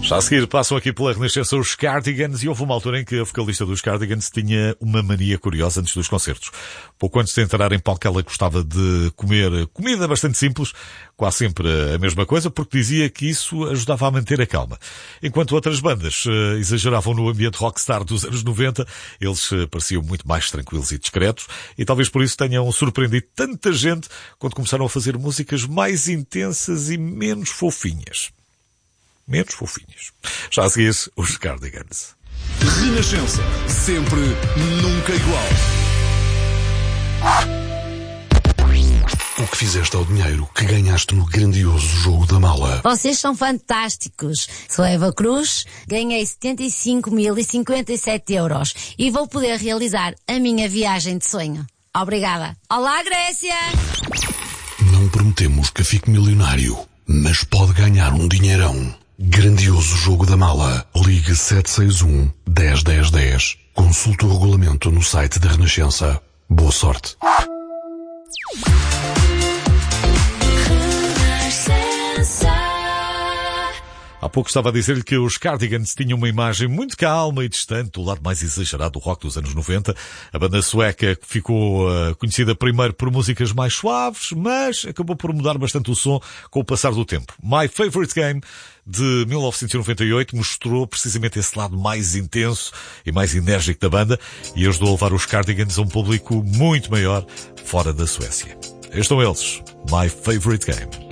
Já a seguir passam aqui pela Renascença os Cardigans e houve uma altura em que a vocalista dos Cardigans tinha uma mania curiosa antes dos concertos. Pouco antes de entrar em palco ela gostava de comer comida bastante simples, quase sempre a mesma coisa, porque dizia que isso ajudava a manter a calma. Enquanto outras bandas exageravam no ambiente rockstar dos anos 90, eles pareciam muito mais tranquilos e discretos e talvez por isso tenham surpreendido tanta gente quando começaram a fazer músicas mais intensas e menos fofinhas. Menos fofinhos. Já a seguir, os Cardigans. Renascença. Sempre, nunca igual. O que fizeste ao dinheiro que ganhaste no grandioso jogo da mala? Vocês são fantásticos. Sou Eva Cruz, ganhei 75.057 euros e vou poder realizar a minha viagem de sonho. Obrigada. Olá, Grécia! Não prometemos que fique milionário, mas pode ganhar um dinheirão. Grandioso jogo da mala. Ligue 761 10 10 10. Consulte o regulamento no site da Renascença. Boa sorte. Há pouco estava a dizer-lhe que os Cardigans tinham uma imagem muito calma e distante, o lado mais exagerado do rock dos anos 90. A banda sueca ficou conhecida primeiro por músicas mais suaves, mas acabou por mudar bastante o som com o passar do tempo. My Favorite Game, de 1998, mostrou precisamente esse lado mais intenso e mais enérgico da banda e ajudou a levar os Cardigans a um público muito maior fora da Suécia. Estão eles, My Favorite Game.